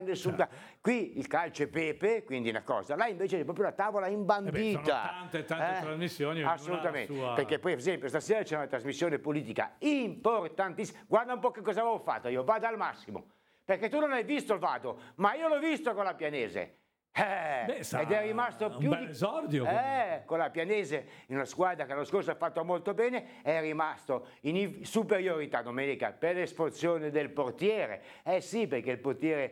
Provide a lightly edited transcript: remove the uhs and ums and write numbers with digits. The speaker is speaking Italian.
Qui il calcio è pepe, quindi una cosa, là invece è proprio la tavola imbandita. Sono tante trasmissioni. Assolutamente, sua... perché poi per esempio stasera c'è una trasmissione politica importantissima, guarda un po' che cosa avevo fatto, io vado al massimo, perché tu non hai visto il Vado, ma io l'ho visto con la Pianese. Ed è rimasto più un bel esordio con la Pianese in una squadra che l'anno scorso ha fatto molto bene, è rimasto in superiorità domenica per l'espulsione del portiere. Sì, perché il portiere